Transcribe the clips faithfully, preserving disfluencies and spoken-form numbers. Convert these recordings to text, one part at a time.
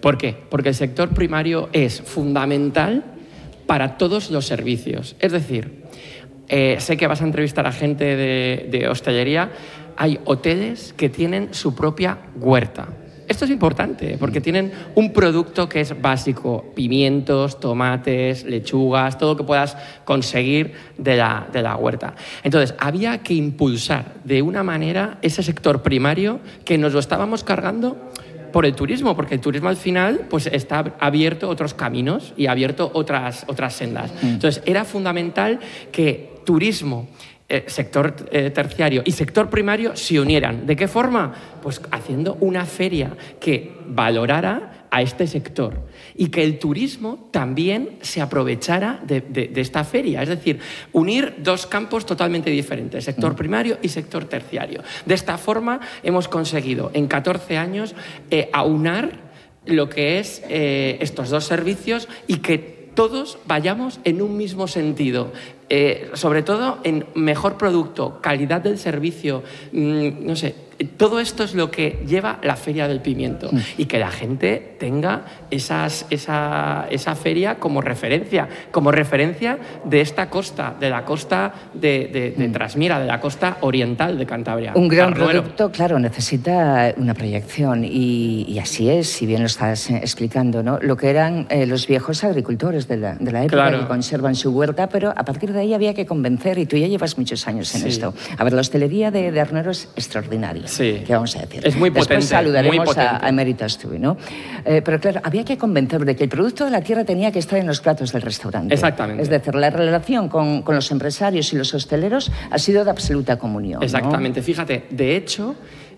¿Por qué? Porque el sector primario es fundamental para todos los servicios. Es decir, eh, sé que vas a entrevistar a gente de, de hostelería. Hay hoteles que tienen su propia huerta. Esto es importante porque tienen un producto que es básico: pimientos, tomates, lechugas, todo lo que puedas conseguir de la, de la huerta. Entonces, había que impulsar de una manera ese sector primario que nos lo estábamos cargando por el turismo, porque el turismo al final pues, está abierto otros caminos y abierto otras, otras sendas. Entonces, era fundamental que turismo, Eh, sector eh, terciario y sector primario se unieran. ¿De qué forma? Pues haciendo una feria que valorara a este sector y que el turismo también se aprovechara de, de, de esta feria. Es decir, unir dos campos totalmente diferentes, sector mm. primario y sector terciario. De esta forma hemos conseguido en catorce años eh, aunar lo que es eh, estos dos servicios y que todos vayamos en un mismo sentido. Eh, sobre todo en mejor producto, calidad del servicio, mmm, no sé, todo esto es lo que lleva la Feria del Pimiento mm. y que la gente tenga esas, esa, esa feria como referencia, como referencia de esta costa, de la costa de, de, de mm. Trasmira, de la costa oriental de Cantabria. Un gran Arnuero. Producto, claro, necesita una proyección y, y así es, si bien lo estás explicando, ¿no? Lo que eran eh, los viejos agricultores de la, de la época claro. que conservan su huerta, pero a partir de ahí había que convencer, y tú ya llevas muchos años en sí. esto. A ver, la hostelería de, de Arnuero es extraordinaria. Sí. ¿Qué vamos a decir? Es muy potente. Después saludaremos muy potente. a, a Emeritus Tui, ¿no? Eh, pero claro, había que convencer de que el producto de la tierra tenía que estar en los platos del restaurante. Exactamente. Es decir, la relación con, con los empresarios y los hosteleros ha sido de absoluta comunión. Exactamente. ¿No? Fíjate, de hecho,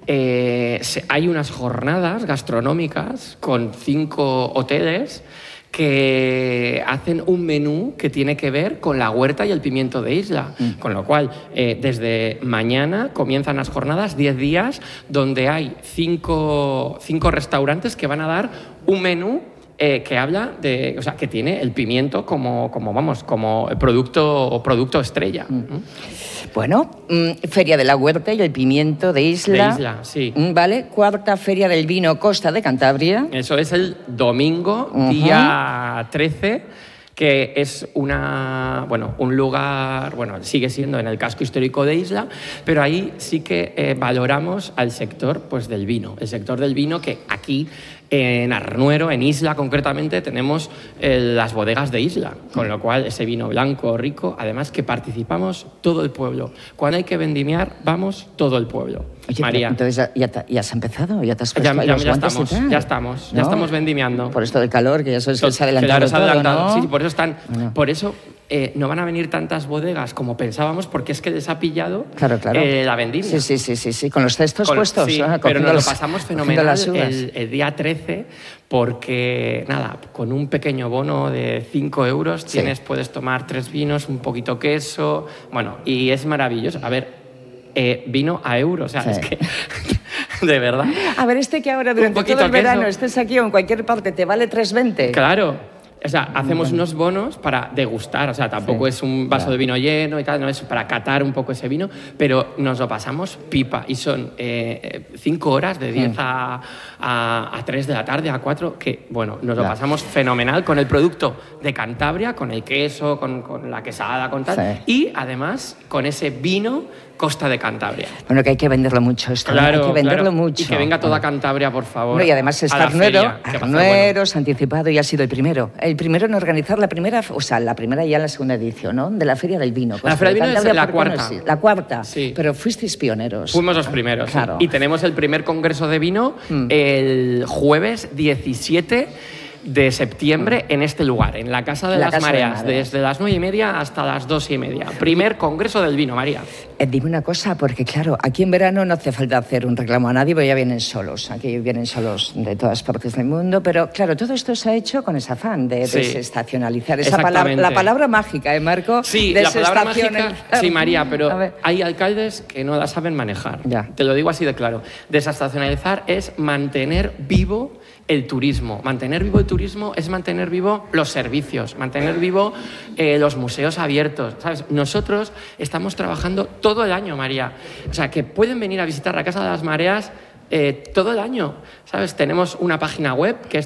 eh, hay unas jornadas gastronómicas con cinco hoteles que hacen un menú que tiene que ver con la huerta y el pimiento de Isla. Mm. Con lo cual, eh, desde mañana comienzan las jornadas, diez días, donde hay cinco, cinco restaurantes que van a dar un menú eh, que habla de, o sea, que tiene el pimiento como, como vamos, como producto, producto estrella. Mm. ¿Mm? Bueno, mmm, Feria de la Huerta y el Pimiento de Isla. De Isla, sí. Vale, cuarta Feria del Vino Costa de Cantabria. Eso es el domingo, uh-huh. día trece, que es una, bueno, un lugar, bueno, sigue siendo en el casco histórico de Isla, pero ahí sí que eh, valoramos al sector pues, del vino. El sector del vino que aquí en Arnuero, en Isla concretamente, tenemos eh, las bodegas de Isla, con lo cual ese vino blanco rico, además que participamos todo el pueblo. Cuando hay que vendimiar, vamos todo el pueblo. Oye, María. Entonces, ¿ya, ya, ya has empezado? ¿Ya te has puesto ya, ahí ya, los ya guantes estamos, y tal? ya estamos, ya ¿No? estamos vendimiando. Por esto del calor, que ya sabes que se ha adelantado claro, se ha adelantado. todo, ¿no? Sí, por eso están, bueno. por eso eh, no van a venir tantas bodegas como pensábamos, porque es que les ha pillado claro, claro. Eh, la vendimia. Sí, sí, sí, sí, sí, con los cestos con, puestos. Sí, ¿no? pero nos los, lo pasamos fenomenal el, el día trece, porque, nada, con un pequeño bono de cinco euros sí. tienes, puedes tomar tres vinos, un poquito queso, bueno, y es maravilloso. A ver, eh, vino a euros, o sea, sí. es que... De verdad. A ver, este que ahora durante todo el verano estés aquí o en cualquier parte, ¿te vale tres veinte? Claro. O sea, hacemos unos bonos para degustar, o sea, tampoco sí, es un vaso claro. de vino lleno y tal, no es para catar un poco ese vino, pero nos lo pasamos pipa y son eh, cinco horas de diez mm. a, a, a tres de la tarde, a cuatro, que, bueno, nos lo claro. pasamos fenomenal con el producto de Cantabria, con el queso, con, con la quesada, con tal, sí. y además con ese vino Costa de Cantabria. Bueno, que hay que venderlo mucho esto, claro, hay que venderlo claro. mucho. Y que venga toda Cantabria, por favor. No, y además está Arnuero, Arnuero se ha anticipado y ha sido el primero. El primero en organizar la primera, o sea, la primera ya la segunda edición, ¿no? De la Feria del Vino. La Feria del Vino es la cuarta. No, la cuarta, sí. Pero fuisteis pioneros. Fuimos los primeros. Claro. Sí. Y tenemos el primer congreso de vino mm. el jueves diecisiete de septiembre en este lugar, en la Casa de la las Casa Mareas, de desde las nueve y media hasta las dos y media. Primer congreso del vino, María. Eh, dime una cosa, porque claro, aquí en verano no hace falta hacer un reclamo a nadie, porque ya vienen solos. Aquí vienen solos de todas partes del mundo, pero claro, todo esto se ha hecho con ese afán de sí. desestacionalizar. Esa palabra, la palabra mágica, ¿eh, Marco? Sí, la palabra mágica, sí, María, pero hay alcaldes que no la saben manejar. Ya. Te lo digo así de claro. Desestacionalizar es mantener vivo el turismo. Mantener vivo el turismo es mantener vivo los servicios, mantener vivo eh, los museos abiertos, ¿sabes? Nosotros estamos trabajando todo el año, María. O sea, que pueden venir a visitar la Casa de las Mareas eh, todo el año, ¿sabes? Tenemos una página web que es